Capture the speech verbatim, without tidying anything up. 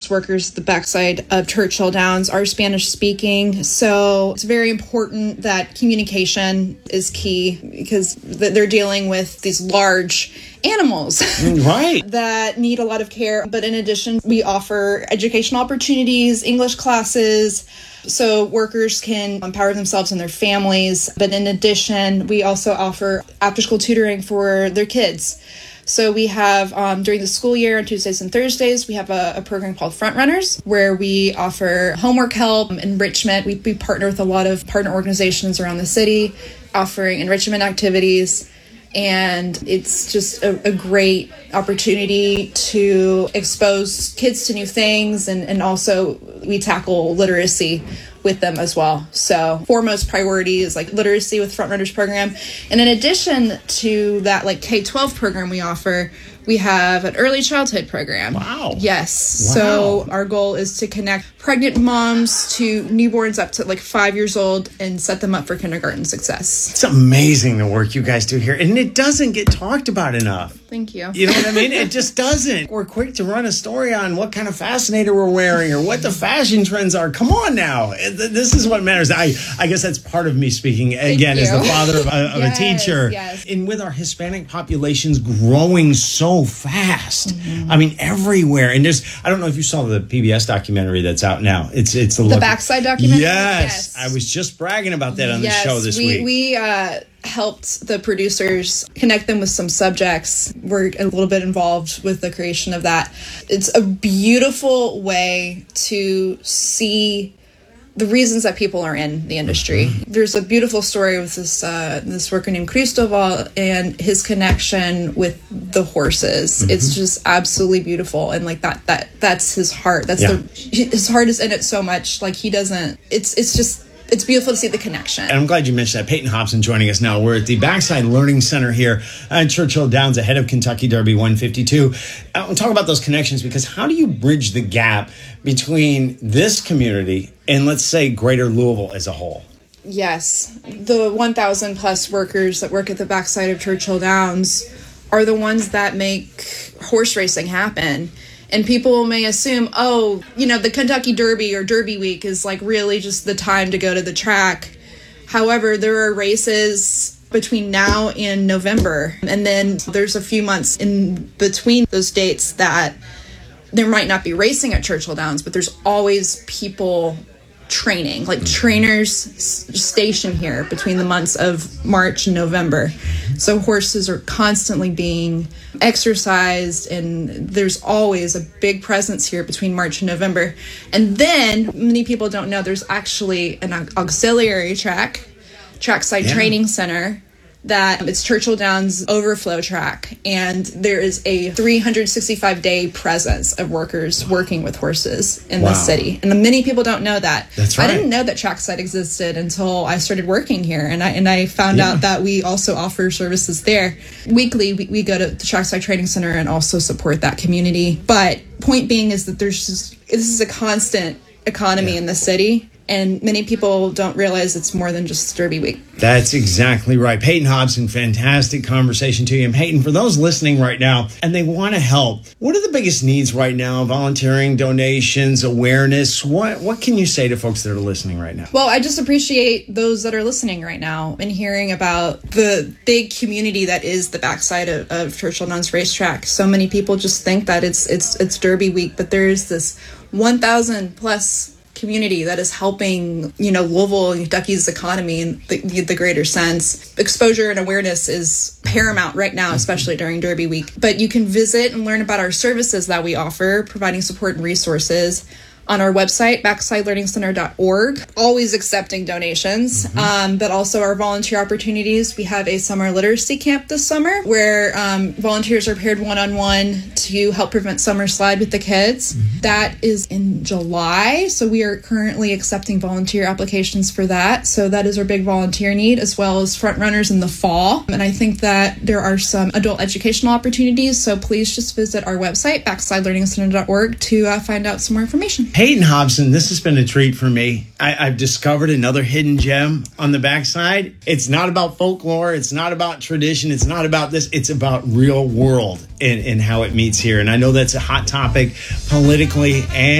most workers at the backside of Churchill Downs are Spanish speaking. So it's very important that communication is key because they're dealing with these large animals right. that need a lot of care. But in addition, we offer educational opportunities, English classes, so workers can empower themselves and their families. But in addition, we also offer after-school tutoring for their kids. So we have, um, during the school year on Tuesdays and Thursdays, we have a, a program called Front Runners, where we offer homework help, enrichment. We, we partner with a lot of partner organizations around the city, offering enrichment activities. And it's just a, a great opportunity to expose kids to new things. And, and also we tackle literacy with them as well. So foremost priority is like literacy with Front Runners program. And in addition to that, like K twelve program we offer, we have an early childhood program. Wow. Yes. Wow. So our goal is to connect pregnant moms to newborns up to like five years old and set them up for kindergarten success. It's amazing the work you guys do here. And it doesn't get talked about enough. Thank you. You know what I mean? It just doesn't. We're quick to run a story on what kind of fascinator we're wearing or what the fashion trends are. Come on now. This is what matters. I, I guess that's part of me speaking, again, as the father of, a, of yes, a teacher. Yes. And with our Hispanic populations growing so fast, mm-hmm. I mean, everywhere. And there's, I don't know if you saw the P B S documentary that's out now. It's it's The, the Backside documentary? Yes. yes. I was just bragging about that on yes, the show this we, week. We, uh, helped the producers connect them with some subjects. We're a little bit involved with the creation of that. It's a beautiful way to see the reasons that people are in the industry. Mm-hmm. There's a beautiful story with this uh, this worker named Cristobal and his connection with the horses. Mm-hmm. It's just absolutely beautiful, and like that that that's his heart. That's yeah. the his heart is in it so much. Like he doesn't. It's it's just. It's beautiful to see the connection. And I'm glad you mentioned that. Peyton Hobson joining us now. We're at the Backside Learning Center here at Churchill Downs, ahead of Kentucky Derby one fifty-two. I want to talk about those connections, because how do you bridge the gap between this community and, let's say, greater Louisville as a whole? Yes. The one thousand plus workers that work at the backside of Churchill Downs are the ones that make horse racing happen. And people may assume, oh, you know, the Kentucky Derby or Derby Week is like really just the time to go to the track. However, there are races between now and November. And then there's a few months in between those dates that there might not be racing at Churchill Downs, but there's always people training, like trainers stationed here between the months of March and November. So horses are constantly being exercised, and there's always a big presence here between March and November. And then many people don't know there's actually an auxiliary track, trackside yeah. training center, that it's Churchill Downs overflow track, and there is a three hundred sixty-five day presence of workers working with horses in wow. the city. And many people don't know that. That's right. I didn't know that trackside existed until I started working here, and I and I found yeah. out that we also offer services there. Weekly, we, we go to the Trackside Training Center and also support that community. But point being is that there's just, this is a constant economy yeah. in the city. And many people don't realize it's more than just Derby Week. That's exactly right. Peyton Hobson, fantastic conversation to you. And Peyton, for those listening right now and they want to help, what are the biggest needs right now? Volunteering, donations, awareness? What what can you say to folks that are listening right now? Well, I just appreciate those that are listening right now and hearing about the big community that is the backside of, of Churchill Downs Racetrack. So many people just think that it's it's it's Derby Week, but there's this one thousand plus community that is helping, you know, Louisville and Kentucky's economy in the, the greater sense. Exposure and awareness is paramount right now, especially during Derby Week. But you can visit and learn about our services that we offer, providing support and resources on our website, backside learning center dot org. Always accepting donations, mm-hmm. um, but also our volunteer opportunities. We have a summer literacy camp this summer where um, volunteers are paired one-on-one to help prevent summer slide with the kids. Mm-hmm. That is in July, so we are currently accepting volunteer applications for that. So that is our big volunteer need, as well as front runners in the fall. And I think that there are some adult educational opportunities, so please just visit our website, backside learning center dot org, to uh, find out some more information. Peyton Hobson, this has been a treat for me. I, I've discovered another hidden gem on the backside. It's not about folklore. It's not about tradition. It's not about this. It's about real world and, and how it meets here. And I know that's a hot topic politically and